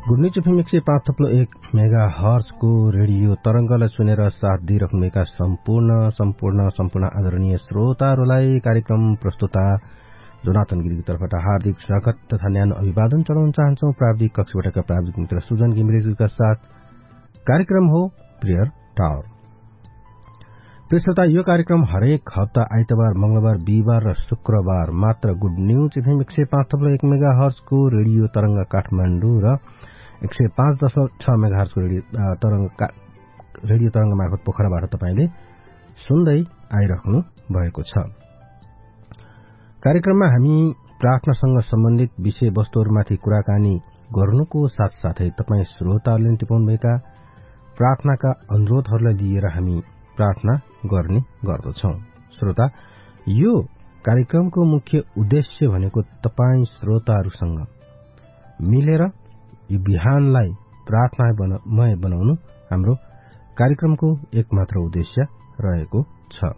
Good news FM 105.1 mega हर्जको radio तरंगलाई सुनेर साथ दिइरहनुभएका सम्पूर्ण आदरणीय श्रोताहरूलाई कार्यक्रम प्रस्तुता जोनाथन गिरीको तर्फबाट हार्दिक स्वागत तथा न्यानो अभिवादन चढाउन चाहन्छौ। प्राविधिक कक्षबाटका प्राविधिक मित्र सुजन घिमिरेका साथ कार्यक्रम हो प्रेयर टावर। प्रिय श्रोता, यो कार्यक्रम हरेक हप्ता आइतबार, मंगलबार, बिहिबार र शुक्रबार मात्र good news FM 105.1 mega हर्जको radio तरंग काठमाडौँ र 105.6 मेगाहर्जको रेडियो तरंग मार्फत पोखराबाट तपाईले सुन्दै आइराख्नु भएको छ। कार्यक्रममा हामी प्रार्थनासँग सम्बन्धित विषयवस्तुहरूमाथि कुराकानी गर्नुको साथसाथै तपाई श्रोताहरूले टिपाउनुभएका प्रार्थनाका अनुरोधहरूलाई लिएर हामी प्रार्थना गर्ने गर्दछौं। श्रोता, यो कार्यक्रमको मुख्य उद्देश्य भनेको तपाई श्रोताहरूसँग मिलेर यो बिहानलाई प्रार्थनामय बनाउनु हाम्रो कार्यक्रमको एकमात्र उद्देश्य रहेको छ।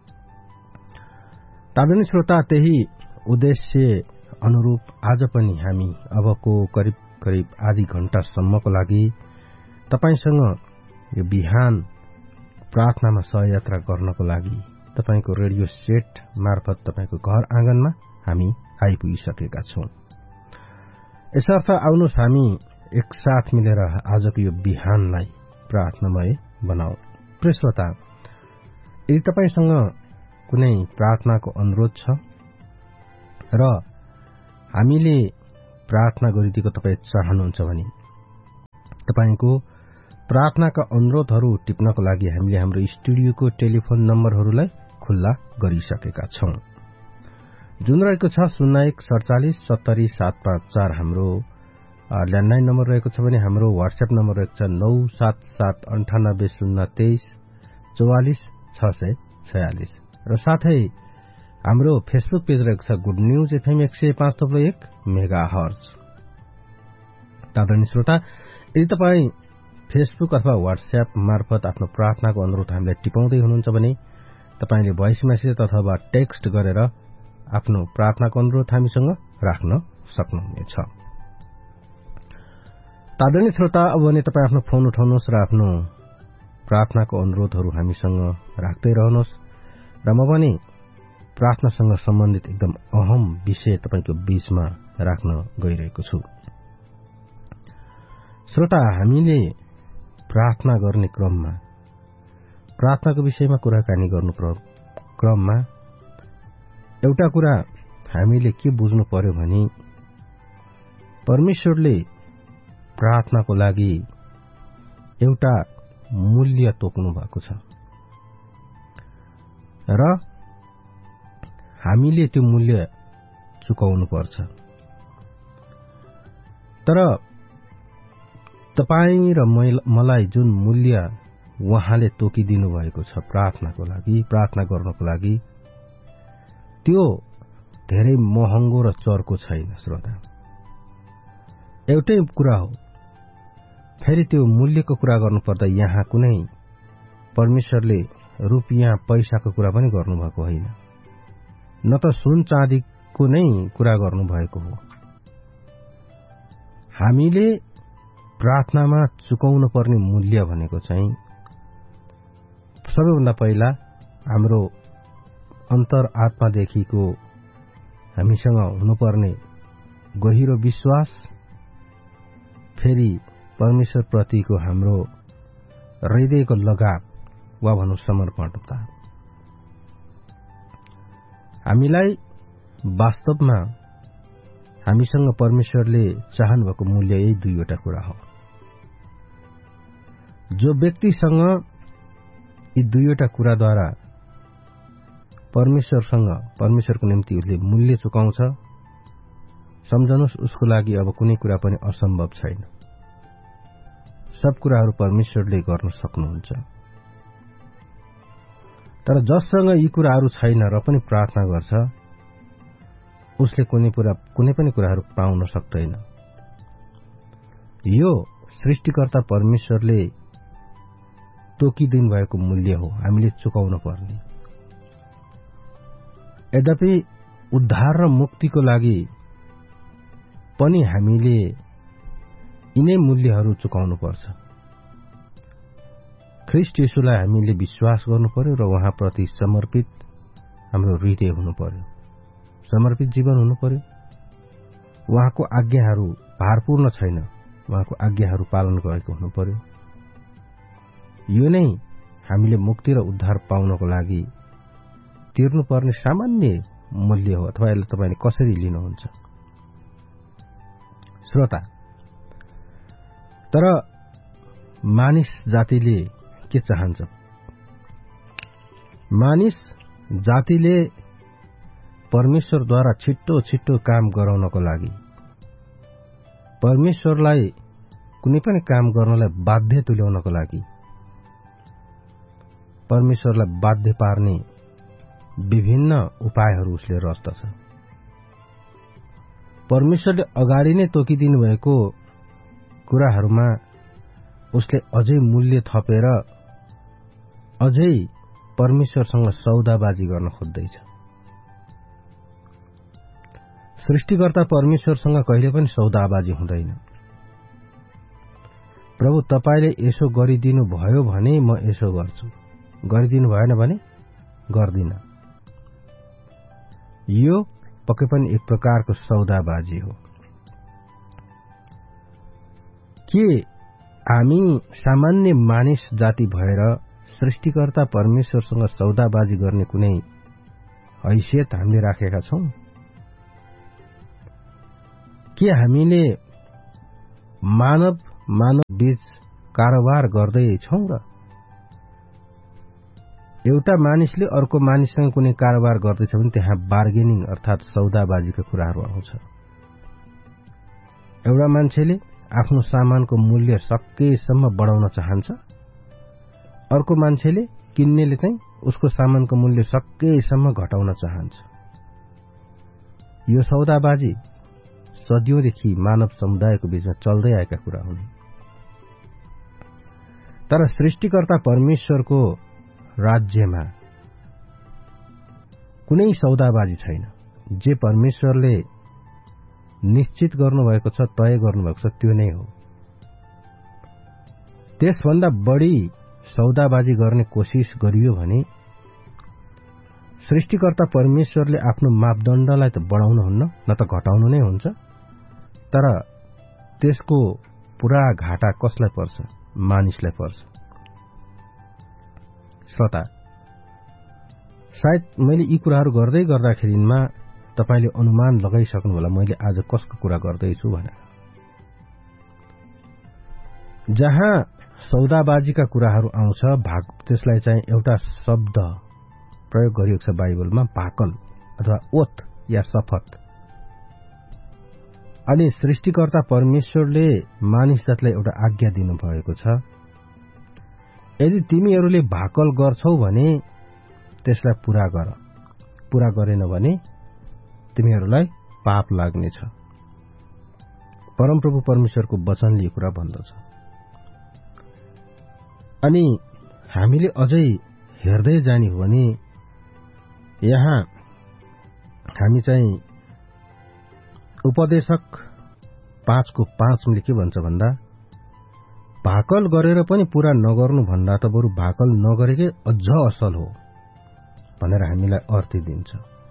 ताबेनी श्रोता, त्यही उद्देश्य अनुरूप आज पनि हामी अबको करिब आधी घण्टासम्मको लागि तपाईसँग यो बिहान प्रार्थनामा सहयात्रा गर्नको लागि तपाईको रेडियो सेट मार्फत तपाईको घर आँगनमा हामी आइपुगिसकेका छौं। यसर्थ आउनुहोस् हामी एकसाथ मिलेर आजको यो बिहानलाई प्रार्थनामय बनाऊ। प्रिय श्रोता, यदि तपाईसँग कुनै प्रार्थनाको अनुरोध छ र हामीले प्रार्थना गरिदिएको तपाई चाहनुहुन्छ भने तपाईको प्रार्थनाका अनुरोधहरू टिप्नको लागि हामीले हाम्रो स्टुडियोको टेलिफोन नम्बरहरूलाई खुल्ला गरिसकेका छौं, जुन रहेको छ 0147470754 हाम्रो ल्यान्डलाइन नम्बर रहेको छ भने हाम्रो व्हाट्सएप नम्बर रहेको छ 9779090646 र साथै हाम्रो फेसबुक पेज रहेको छ good news FM 105.1 mega hertz. आदरणीय श्रोता, यदि तपाई फेसबुक अथवा व्हाट्सएप मार्फत आफ्नो प्रार्थनाको अनुरोध हामीलाई टिपाउँदै हुनुहुन्छ भने तपाईले भोइस मेसेज अथवा टेक्स्ट गरेर आफ्नो प्रार्थनाको अनुरोध हामीसँग राख्न सक्नुहुनेछ। आदरणीय श्रोता, अब भने तपाई आफ्नो फोन उठाउनुहोस् र आफ्नो प्रार्थनाको अनुरोधहरू हामीसँग राख्दै रहनुहोस् र म पनि प्रार्थनासँग सम्बन्धित एकदम अहम विषय तपाईको बीचमा राख्न गइरहेको छु। श्रोता, हामीले प्रार्थना गर्ने क्रममा, प्रार्थनाको विषयमा कुराकानी गर्नु क्रममा एउटा कुरा हामीले के बुझ्नु पर्यो भने परमेश्वरले प्रार्थनाको लागि एउटा मूल्य तोक्नु भएको छ र हामीले त्यो मूल्य चुकाउनु पर्छ। तर तपाई र मलाई जुन मूल्य उहाँले तोकिदिनु भएको छ प्रार्थनाको लागि, प्रार्थना गर्नको लागि, त्यो धेरै महँगो र चर्को छैन। श्रोता, एउटै कुरा हो। फेरि त्यो मूल्यको कुरा गर्नुपर्दा यहाँ कुनै परमेश्वरले रुपियाँ पैसाको कुरा पनि गर्नुभएको होइन, न त सुन चाँदीको नै कुरा गर्नुभएको हो। हामीले प्रार्थनामा चुकाउनु पर्ने मूल्य भनेको चाहिँ सबैभन्दा पहिला हाम्रो अन्तर आत्मादेखिको हामीसँग हुनुपर्ने गहिरो विश्वास, फेरि परमेश्वर प्रतिको हाम्रो हृदयको लगाव वा भनौं समर्पणता। हामीलाई वास्तवमा हामीसँग परमेश्वरले चाहनुभएको मूल्य यही दुईवटा कुरा हो। जो व्यक्तिसँग यी दुईवटा कुराद्वारा परमेश्वरको निम्ति उसले मूल्य चुकाउँछ, सम्झनुहोस् उसको लागि अब कुनै कुरा पनि असम्भव छैन। सब कुराहरू परमेश्वरले गर्न सक्नुहुन्छ। तर जससँग यी कुराहरू छैन र पनि प्रार्थना गर्छ, उसले कुनै पनि कुराहरू पाउन सक्दैन। यो सृष्टिकर्ता परमेश्वरले तोकिदिनु भएको मूल्य हो, हामीले चुकाउन पर्ने। यद्यपि उद्धार र मुक्तिको लागि पनि हामीले यिनै मूल्यहरू चुकाउनु पर्छ। ख्रीष्ट येशूलाई हामीले विश्वास गर्नु पर्यो र उहाँप्रति समर्पित हाम्रो हृदय हुनु पर्यो, समर्पित जीवन हुनु पर्यो। उहाँको आज्ञाहरू भारपूर्ण छैन, उहाँको आज्ञाहरू पालन गरेको हुनु पर्यो। यो नै हामीले मुक्ति र उद्धार पाउनको लागि तिर्नुपर्ने सामान्य मूल्य हो। अथवा यसलाई तपाईले कसरी लिनुहुन्छ श्रोता? तर मानिस जातिले के चाहन्छ? मानिस जातिले परमेश्वरद्वारा छिट्टो छिट्टो काम गराउनको लागि, परमेश्वरलाई कुनै पनि काम गर्नलाई बाध्य तुल्याउनको लागि, परमेश्वरलाई बाध्य पार्ने विभिन्न उपायहरू उसले रच्दछ। परमेश्वरले अगाडि नै तोकिदिनु भएको कुराहरूमा उसले अझै मूल्य थपेर अझै परमेश्वरसँग सौदाबाजी गर्न खोज्दैछ। सृष्टिकर्ता परमेश्वरसँग कहिले पनि सौदाबाजी हुँदैन। प्रभु तपाईले यसो गरिदिनु भयो भने म यसो गर्छु, गरिदिनु भएन भने गर्दिन। यो पक्कै पनि एक प्रकारको सौदाबाजी हो। के हामी सामान्य मानिस जाति भएर सृष्टिकर्ता परमेश्वरसँग सौदाबाजी गर्ने कुनै हैसियत हामीले राखेका छौं? के हामीले मानव बीच कारोबार गर्दैछौं र? एउटा मानिसले अर्को मानिससँग कुनै कारोबार गर्दैछ भने त्यहाँ बार्गेनिङ अर्थात सौदाबाजीका कुराहरू आउँछ। एउटा मान्छेले आफ्नो सामानको मूल्य सकेसम्म बढाउन चाहन्छ, अर्को मान्छेले किन्नेले चाहिँ उसको सामानको मूल्य सकेसम्म घटाउन चाहन्छ। यो सौदाबाजी सदियोंदेखि मानव समुदायको बीचमा चल्दै आएका कुरा हुन्। तर सृष्टिकर्ता परमेश्वरको राज्यमा कुनै सौदाबाजी छैन। जे परमेश्वरले निश्चित गर्नुभएको छ, तय गर्नुभएको छ, त्यो नै हो। त्यसभन्दा बढी सौदाबाजी गर्ने कोशिश गरियो भने सृष्टिकर्ता परमेश्वरले आफ्नो मापदण्डलाई त बढाउनुहुन्न, न त घटाउनु नै हुन्छ। तर त्यसको पूरा घाटा कसलाई पर्छ? मानिसलाई पर्छ। श्रोता, सायद मैले यी कुराहरू गर्दै गर्दाखेरिमा तपाईले अनुमान लगाइसक्नु होला मैले आज कसको कुरा गर्दैछु भनेर। जहाँ सौदाबाजीका कुराहरू आउँछ, त्यसलाई चाहिँ एउटा शब्द प्रयोग गरिएको छ बाइबलमा, भाकल अथवा ओथ या शपथ। अनि सृष्टिकर्ता परमेश्वरले मानिस जातिलाई एउटा आज्ञा दिनुभएको छ, यदि तिमीहरूले भाकल गर्छौ भने त्यसलाई पूरा गर, पूरा गरेन भने तिमीहरूलाई पाप लाग्नेछ। परमप्रभु परमेश्वरको वचनले यो कुरा भन्दछ। अनि हामीले अझै हेर्दै जाने हो भने यहाँ हामी चाहिँ उपदेशक 5:5 के भन्छ भन्दा, भाकल गरेर पनि पूरा नगर्नु भन्दा त बरु भाकल नगरेकै अझ असल हो भनेर हामीलाई अर्थ दिन्छ।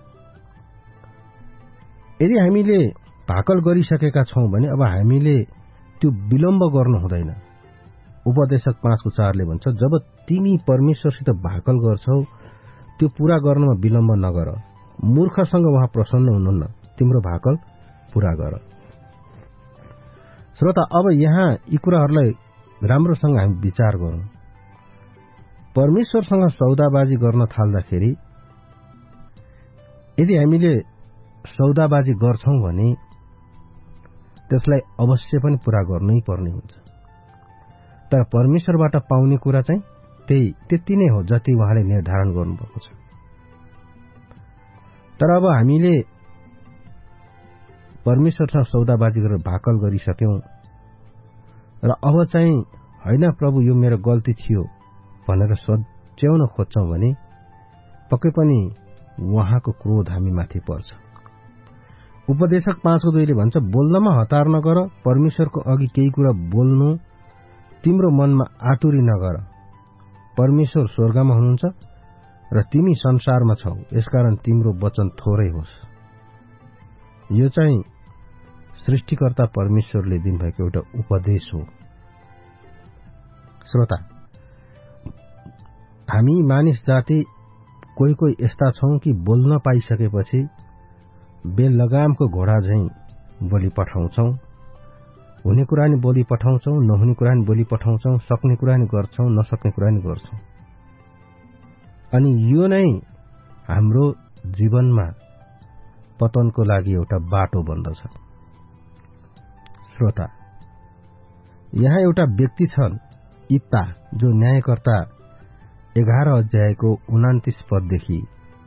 यदि हामीले भाकल गरिसकेका छौं भने अब हामीले त्यो विलम्ब गर्नु हुँदैन। उपदेशक 5:4 भन्छ, जब तिमी परमेश्वरसित भाकल गर्छौ त्यो पूरा गर्नमा विलम्ब नगर, मूर्खसँग उहाँ प्रसन्न हुनुहुन्न, तिम्रो भाकल पूरा गर। श्रोता, अब यहाँ यी कुराहरूलाई राम्रोसँग हामी विचार गरौं। परमेश्वरसँग सौदाबाजी गर्न थाल्दाखेरि यदि हामीले सौदाबाजी गर्छौं भने त्यसलाई अवश्य पनि पूरा गर्नै पर्ने हुन्छ। तर परमेश्वरबाट पाउने कुरा चाहिँ त्यति नै हो जति उहाँले निर्धारण गर्नुभएको छ। तर अब हामीले परमेश्वरसँग सौदाबाजी गरेर भाकल गरिसक्यौं र अब चाहिँ होइन प्रभु यो मेरो गल्ती थियो भनेर सच्याउन खोज्छौं भने पक्कै पनि उहाँको क्रोध हामी माथि पर्छ। उपदेशक 5:2 भन्छ, बोल्नमा हतार नगर, परमेश्वरको अघि केही कुरा बोल्नु तिम्रो मनमा आतुरी नगर। परमेश्वर स्वर्गमा हुनुहुन्छ र तिमी संसारमा छौ, यसकारण तिम्रो वचन थोरै होस्। यो चाहिँ सृष्टिकर्ता परमेश्वरले दिनुभएको एउटा उपदेश हो। श्रोता, हामी मानिस जाति कोही कोही यस्ता छौं कि बोल्न पाइसकेपछि बेलगामको घोडा झैं बोली पठाउँछौं। हुने कुरा नि बोली पठाउँछौं, नहुने कुरा नि बोली पठाउँछौं, सक्ने कुरा नि गर्छौं, नसक्ने कुरा नि गर्छौं। अनि यो नै हाम्रो जीवनमा पतनको लागि एउटा बाटो बन्दछ। श्रोता, यहाँ एउटा व्यक्ति छन् इप्ता, जो न्यायकर्ता 11 अध्यायको 29 पददेखि।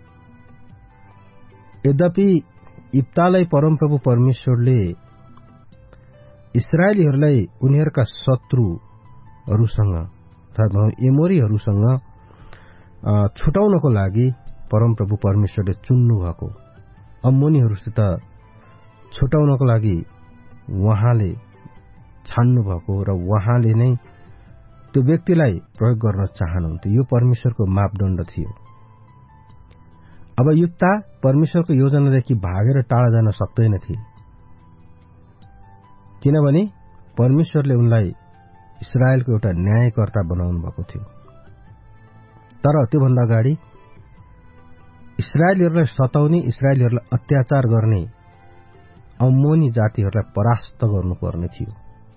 यद्यपि इप्तालाई परमप्रभु परमेश्वरले इस्राएलीहरूलाई उनीहरूका शत्रुहरूसँग अर्थात् एमोरीहरूसँग छुटाउनको लागि परमप्रभु परमेश्वरले चुन्नु भएको, अम्मोनीहरूसित छुटाउनको लागि उहाँले छान्नु भएको र उहाँले नै त्यो व्यक्तिलाई प्रयोग गर्न चाहनुहुन्थ्यो। यो परमेश्वरको मापदण्ड थियो। अब इप्ता परमेश्वरको योजनादेखि भागेर टाढा जान सक्दैन थिए, किनभने परमेश्वरले उनलाई इस्राएलको एउटा न्यायकर्ता बनाउनु भएको थियो। तर त्योभन्दा अगाडि इस्राएलीहरूलाई सताउने, इस्राएलीहरूलाई अत्याचार गर्ने अम्मोनी जातिहरूलाई परास्त गर्नुपर्ने थियो।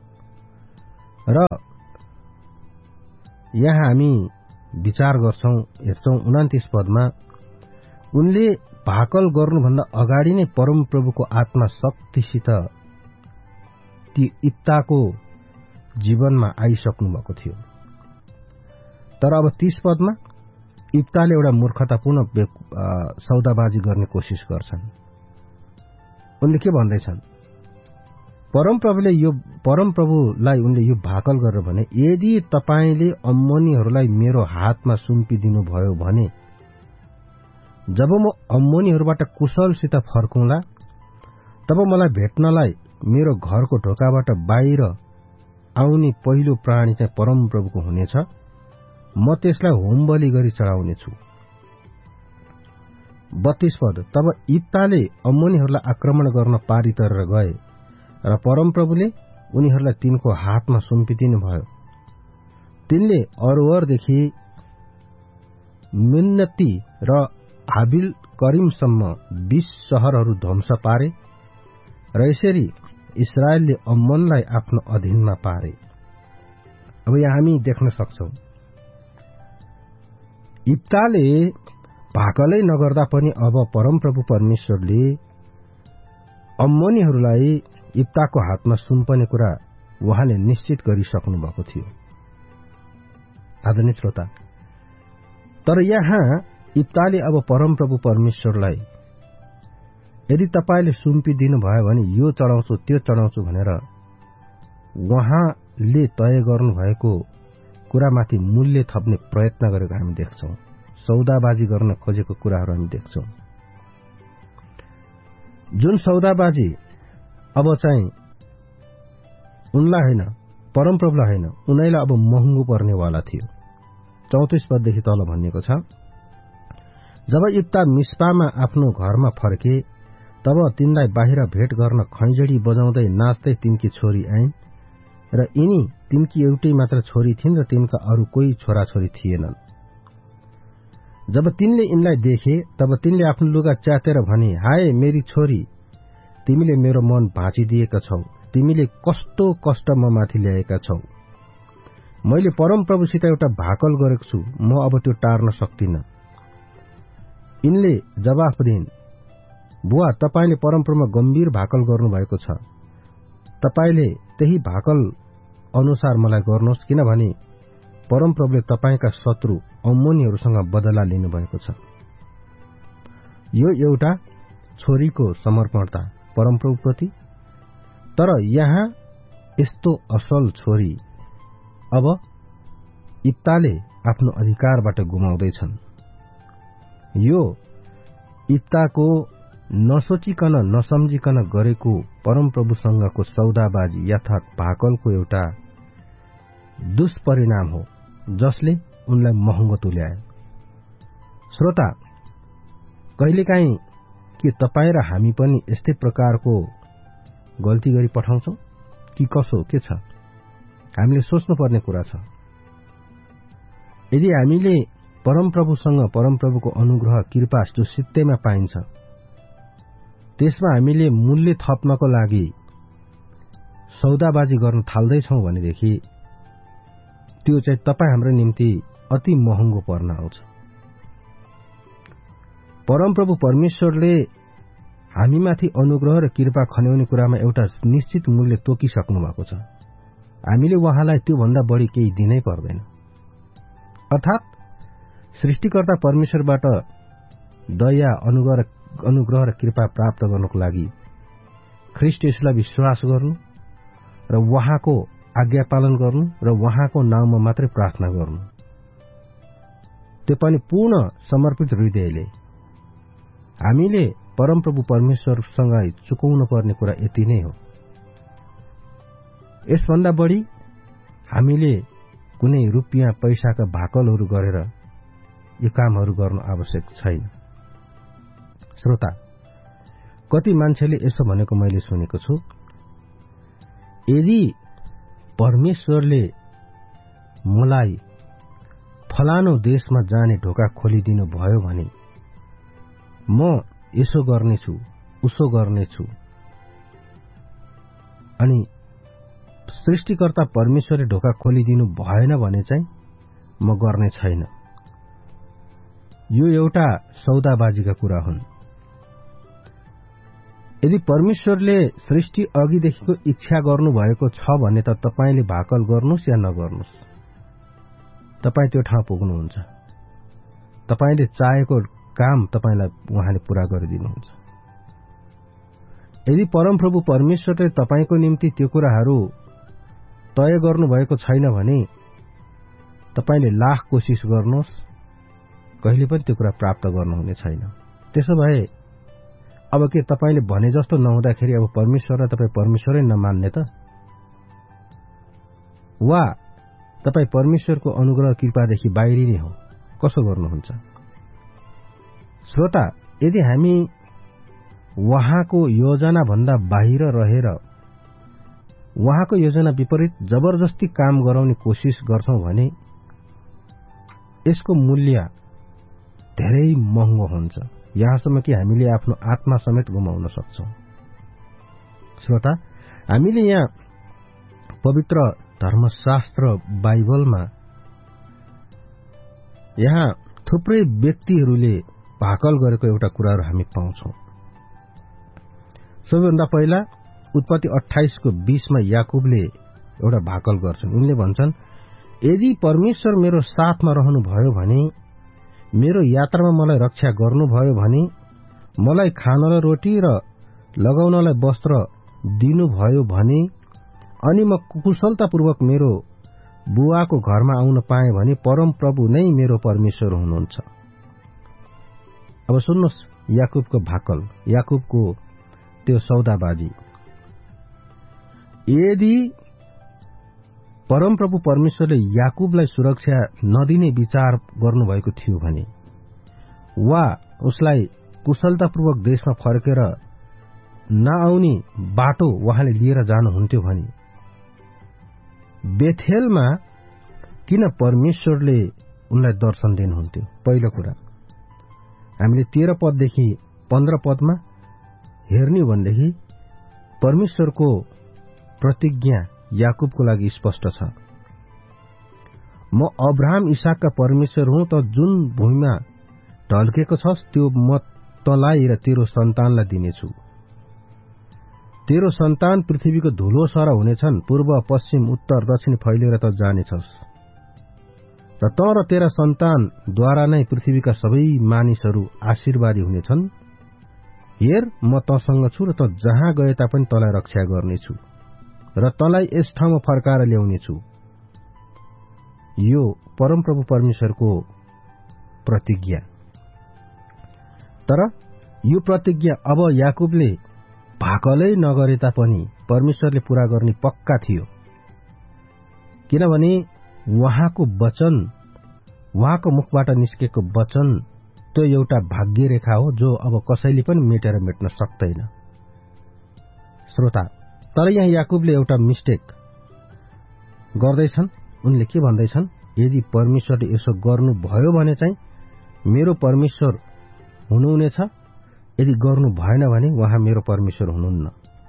र यहाँ हामी विचार गर्छौं, हेर्छौं 29 पदमा, उनले भाकल गर्नुभन्दा अगाडि नै परमप्रभुको आत्मा शक्तिसित ती इप्ताको जीवनमा आइसक्नु भएको थियो। तर अब 30 पदमा इप्ताले एउटा मूर्खतापूर्ण सौदाबाजी गर्ने कोसिस गर्छन्। उनले के भन्दैछन्? परमप्रभुलाई उनले यो भाकल गरेर भने, यदि तपाईले अम्मोनीहरूलाई मेरो हातमा सुम्पिदिनु भयो भने जब म अम्मोनीहरूबाट कुशलसित फर्कौंला तब मलाई भेट्नलाई मेरो घरको ढोकाबाट बाहिर आउने पहिलो प्राणी चाहिँ परमप्रभुको हुनेछ। म त्यसलाई होमबलि गरी चढाउनेछु। 32 पद, तब इप्ताले अम्मोनीहरूलाई आक्रमण गर्न पारी तरेर गए र परमप्रभुले उनीहरूलाई तिनको हातमा सुम्पिदिनु भयो। तिनले अरोवरदेखि मिन्नती र हाबिल करिमसम्म 20 शहरहरू ध्वंस पारे र यसरी इस्राएलले अम्मोनलाई आफ्नो अधीनमा पारे। अब यहाँ हामी देख्न सक्छौं, इप्ताले भाकलै नगर्दा पनि अब परमप्रभु परमेश्वरले अम्मोनीहरूलाई इप्ताको हातमा सुम्पने कुरा उहाँले निश्चित गरिसक्नु भएको थियो। आदरणीय श्रोता, तर यहाँ इप्ताले अब परमप्रभु परमेश्वरलाई यदि तपाईले सुम्पिदिनु भयो भने यो चढाउँछु त्यो चढाउँछु भनेर उहाँले तय गर्नुभएको कुरामाथि मूल्य थप्ने प्रयत्न गरेको हामी देख्छौं। सौदाबाजी गर्न खोजेको कुराहरू हामी देख्छौं। जुन सौदाबाजी अब चाहिँ उनलाई होइन, परमप्रभुलाई होइन, उनीलाई अब महँगो पर्नेवाला थियो। 34 पददेखि तल भनिएको छ, जब इप्ता मिस्पामा आफ्नो घरमा फर्के तब तिनलाई बाहिर भेट गर्न खैँजडी बजाउँदै नाच्दै तिनकी छोरी आइन् र यिनी तिनकी एउटै मात्र छोरी थिइन् र तिनका अरू कोही छोराछोरी थिएनन्। जब तिनले यिनलाई देखे तब तिनले आफ्नो लुगा च्यातेर भने, हाय मेरी छोरी, तिमीले मेरो मन भाँचिदिएका छौ, तिमीले कस्तो कष्ट म माथि ल्याएका छौ। मैले परमप्रभुसित एउटा भाकल गरेको छु, म अब त्यो टार्न सक्दिन। यिनले जवाफ दिइन्, बुवा, तपाईले परमप्रभुमा गम्भीर भाकल गर्नुभएको छ, तपाईले त्यही भाकल अनुसार मलाई गर्नुहोस्, किनभने परमप्रभुले तपाईका शत्रु अम्मोनीहरूसँग बदला लिनुभएको छ। यो एउटा छोरीको समर्पणता परमप्रभुप्रति। तर यहाँ यस्तो असल छोरी अब इप्ताले आफ्नो अधिकारबाट गुमाउँदैछन्। यो इप्ताको नसोचिकन नसम्झिकन गरेको परमप्रभुसँगको सौदाबाजी यथार्थ भाकलको एउटा दुष्परिणाम हो, जसले उनलाई महँगो तुल्यायो। श्रोता, कहिलेकाहीँ के तपाईँ र हामी पनि यस्तै प्रकारको गल्ती गरी पठाउँछौं कि कसो के छ? हामीले सोच्नुपर्ने कुरा छ। यदि हामीले परमप्रभुसँग परमप्रभुको अनुग्रह कृपा जो सित्तैमा पाइन्छ त्यसमा हामीले मूल्य थप्नको लागि सौदाबाजी गर्न थाल्दैछौं भनेदेखि त्यो चाहिँ तपाईँ हाम्रो निम्ति अति महँगो पर्न आउँछ। परमप्रभु परमेश्वरले हामीमाथि अनुग्रह र कृपा खन्याउने कुरामा एउटा निश्चित मूल्य तोकिसक्नु भएको छ। हामीले उहाँलाई त्योभन्दा बढी केही दिनै पर्दैन। अर्थात् सृष्टिकर्ता परमेश्वरबाट दया अनुग्रह र कृपा प्राप्त गर्नको लागि ख्रीष्ट येशूलाई विश्वास गर्नु र उहाँको आज्ञा पालन गर्नु र उहाँको नाममा मात्रै प्रार्थना गर्नु, त्यो पनि पूर्ण समर्पित हृदयले। हामीले परमप्रभु परमेश्वरसँग चुकाउनु पर्ने कुरा यति नै हो। यसभन्दा बढी हामीले कुनै रुपियाँ पैसाका भाकलहरू गरेर यो कामहरू गर्नु आवश्यक छैन। श्रोता, कति मान्छेले यसो भनेको मैले सुनेको छु, यदि परमेश्वरले मलाई फलानो देशमा जाने ढोका खोलिदिनु भयो भने म यसो गर्नेछु उसो गर्नेछु, अनि सृष्टिकर्ता परमेश्वरले ढोका खोलिदिनु भएन भने चाहिँ म गर्ने छैन। यो एउटा सौदाबाजीका कुरा हुन्। यदि परमेश्वरले सृष्टि अघिदेखिको इच्छा गर्नुभएको छ भने त तपाईले भाकल गर्नुस् या नगर्नुस्, तपाईँ त्यो ठाउँ पुग्नुहुन्छ। तपाईले चाहेको काम तपाईलाई उहाँले पूरा गरिदिनुहुन्छ। यदि परमप्रभु परमेश्वरले तपाईको निम्ति त्यो कुराहरू तय गर्नुभएको छैन भने तपाईले लाख कोशिश गर्नुहोस्, कहिले पनि त्यो कुरा प्राप्त गर्नुहुने छैन। त्यसो भए अब के तपाईले भने जस्तो नहुँदाखेरि अब परमेश्वरलाई तपाईँ परमेश्वरै नमान्ने त? वा तपाईँ परमेश्वरको अनुग्रह कृपादेखि बाहिरिने हो? कसो गर्नुहुन्छ? श्रोता, यदि हामी उहाँको योजना भन्दा बाहिर रहेर उहाँको योजना विपरीत जबरजस्ती काम गराउने कोशिश गर्छौं भने यसको मूल्य धेरै महँगो हुन्छ, यहाँसम्म कि हामीले आफ्नो आत्मा समेत गुमाउन सक्छौं। श्रोता, हामीले यहाँ पवित्र धर्मशास्त्र बाइबलमा यहाँ थुप्रै व्यक्तिहरूले भाकल गरेको एउटा कुराहरू हामी पाउँछौं। सबैभन्दा पहिला उत्पत्ति 28:20 याकुबले एउटा भाकल गर्छन्। उनले भन्छन्, यदि परमेश्वर मेरो साथमा रहनुभयो भने, मेरो यात्रामा मलाई रक्षा गर्नुभयो भने, मलाई खानलाई रोटी र लगाउनलाई वस्त्र दिनुभयो भने, अनि म कुशलतापूर्वक मेरो बुवाको घरमा आउन पाएँ भने परमप्रभु नै मेरो परमेश्वर हुनुहुन्छ। अब सुन्नुहोस् याकुबको भाकल, याकुबको त्यो सौदाबाजी। यदि परमप्रभु परमेश्वरले याकुबलाई सुरक्षा नदिने विचार गर्नुभएको थियो भने, वा उसलाई कुशलतापूर्वक देशमा फर्केर नआउने बाटो उहाँले लिएर जानुहुन्थ्यो भने, बेथेलमा किन परमेश्वरले उनलाई दर्शन दिनुहुन्थ्यो? पहिलो कुरा हामीले 13 पददेखि 15 पदमा हेर्ने हो भनेदेखि परमेश्वरको प्रतिज्ञा याकुबको लागि स्पष्ट छ। म अब्राहम इसाकका परमेश्वर हुँ, त जुन भूमिमा ढल्केको छस् त्यो म तँलाई र तेरो सन्तानलाई दिनेछु। तेरो सन्तान पृथ्वीको धुलो सर हुनेछन्, पूर्व पश्चिम उत्तर दक्षिण फैलिएर त जानेछस्, र तँ र तेरा सन्तानद्वारा नै पृथ्वीका सबै मानिसहरू आशीर्वादी हुनेछन्। हेर, म तँसँग छु र त जहाँ गए तापनि तँलाई रक्षा गर्नेछु र तँलाई यस ठाउँमा फर्काएर ल्याउनेछु। यो परमप्रभु परमेश्वरको प्रतिज्ञा। तर यो प्रतिज्ञा अब याकुबले भाकलै नगरे तापनि परमेश्वरले पूरा गर्ने पक्का थियो, किनभने उहाँको वचन, उहाँको मुखबाट निस्केको वचन त्यो एउटा भाग्य रेखा हो जो अब कसैले पनि मेटेर मेट्न सक्दैन। श्रोता, तर यहाँ याकुबले एउटा मिस्टेक गर्दैछन्। उनले के भन्दैछन्? यदि परमेश्वरले यसो गर्नुभयो भने चाहिँ मेरो परमेश्वर हुनुहुनेछ, यदि गर्नु भएन भने उहाँ मेरो परमेश्वर हुनुहुन्न।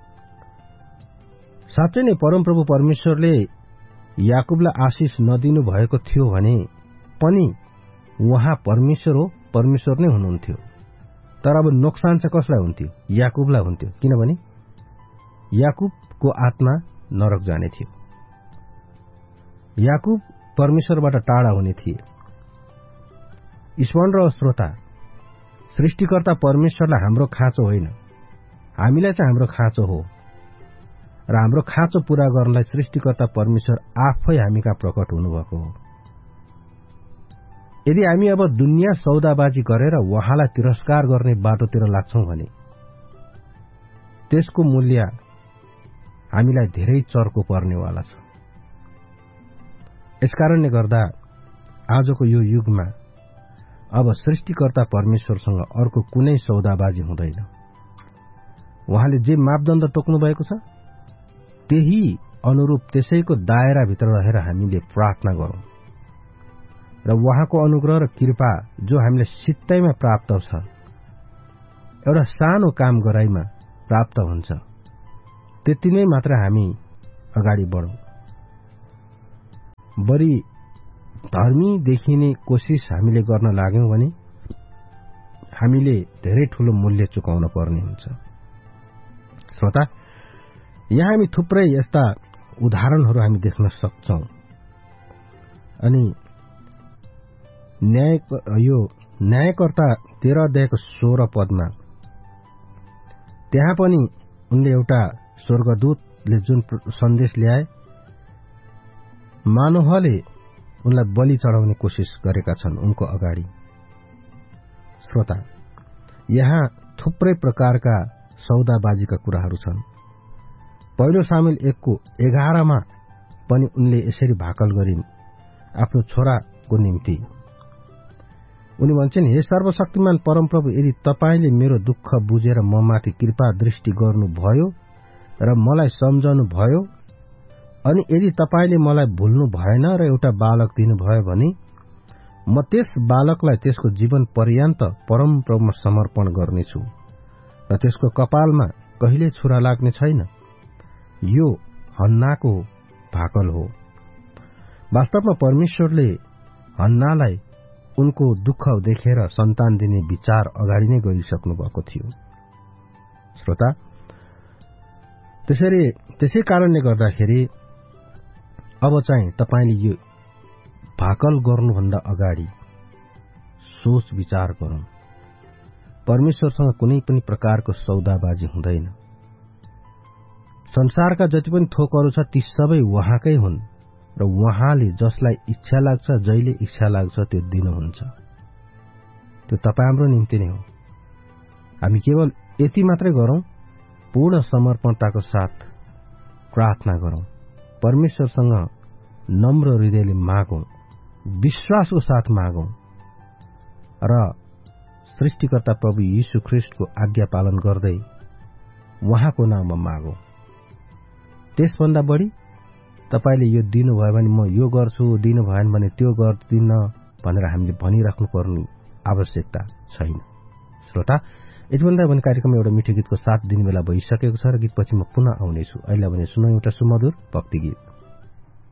साँच्चै नै परमप्रभु परमेश्वरले याकुबलाई आशिष नदिनु भएको थियो भने पनि उहाँ परमेश्वर हो, परमेश्वर नै हुनुहुन्थ्यो। तर अब नोक्सान चाहिँ कसलाई हुन्थ्यो? याकुबलाई हुन्थ्यो, किनभने याकुबको आत्मा नरक जाने थियो। याकुब परमेश्वरबाट टाढा हुने थिए। स्मरण र श्रोता, सृष्टिकर्ता परमेश्वरलाई हाम्रो खाँचो होइन, हामीलाई चाहिँ हाम्रो खाँचो हो र हाम्रो खाँचो पूरा गर्नलाई सृष्टिकर्ता परमेश्वर आफै हामी कहाँ प्रकट हुनुभएको हो। यदि हामी अब दुनियाँ सौदाबाजी गरेर उहाँलाई तिरस्कार गर्ने बाटोतिर लाग्छौं भने त्यसको मूल्य हामीलाई धेरै चर्को पर्नेवाला छ। यसकारणले गर्दा आजको यो युगमा अब सृष्टिकर्ता परमेश्वरसँग अर्को कुनै सौदाबाजी हुँदैन। उहाँले जे मापदण्ड तोक्नु भएको छ त्यही अनुरूप त्यसैको दायराभित्र रहेर हामीले प्रार्थना गरौं र उहाँको अनुग्रह र कृपा जो हामीलाई सित्तैमा प्राप्त छ, एउटा सानो काम गराइमा प्राप्त हुन्छ, त्यति नै मात्र हामी अगाडि बढौं। बढी धर्मी देखिने कोशिश हामीले गर्न लाग्यौं भने हामीले धेरै ठूलो मूल्य चुकाउन पर्ने हुन्छ। श्रोता, यहाँ हामी थुप्रै यस्ता उदाहरणहरू हामी देख्न सक्छौं। अनि यो न्यायकर्ता 13 अध्यायको 16 पदमा त्यहाँ पनि उनले एउटा स्वर्गदूतले जुन सन्देश ल्याए, मानोहले उनलाई बलि चढाउने कोशिश गरेका छन् उनको अगाडि। श्रोता, यहाँ थुप्रै प्रकारका सौदाबाजीका कुराहरू छन्। पहिलो सामुएल 1:11 मा पनि उनले यसरी भाकल गरिन् आफ्नो छोराको निम्ति। उनी भन्छन्, हे सर्वशक्तिमान परमप्रभु, यदि तपाईले मेरो दुःख बुझेर ममाथि कृपा दृष्टि गर्नुभयो र मलाई सम्झनु भयो, अनि यदि तपाईले मलाई भुल्नु भएन र एउटा बालक दिनुभयो भने म त्यस बालकलाई त्यसको जीवन पर्यन्त परमप्रभुमा समर्पण गर्नेछु र त्यसको कपालमा कहिले छुरा लाग्ने छैन। यो हन्नाको भाकल हो। वास्तवमा परमेश्वरले हन्नालाई उनको दुःख देखेर सन्तान दिने विचार अगाडि नै गरिसक्नु भएको थियो। श्रोता, त्यसै कारणले गर्दाखेरि अब चाहिँ तपाईले यो भाकल गर्नुभन्दा अगाडि सोच विचार गरौं। परमेश्वरसँग कुनै पनि प्रकारको सौदाबाजी हुँदैन। संसारका जति पनि थोकहरू छ ती सबै उहाँकै हुन् र उहाँले जसलाई इच्छा लाग्छ, जहिले इच्छा लाग्छ त्यो दिनुहुन्छ। त्यो तपाईँ हाम्रो निम्ति नै हो। हामी केवल यति मात्रै गरौं, पूर्ण समर्पणताको साथ प्रार्थना गरौं, परमेश्वरसँग नम्र हृदयले मागौं, विश्वासको साथ मागौं र सृष्टिकर्ता प्रभु यीशु ख्रीष्टको आज्ञा पालन गर्दै उहाँको नाममा मागौं। त्यसभन्दा बढी तपाईले यो दिनुभयो भने म यो गर्छु, दिनु भएन भने त्यो गर्दिन भनेर हामीले भनिराख्नु पर्ने आवश्यकता छैन। श्रोता, यतिभन्दा भने कार्यक्रममा एउटा मिठो गीतको साथ दिने बेला भइसकेको छ र गीतपछि म पुनः आउनेछु। अहिले भने सुनौं एउटा सुमधुर भक्ति गीत।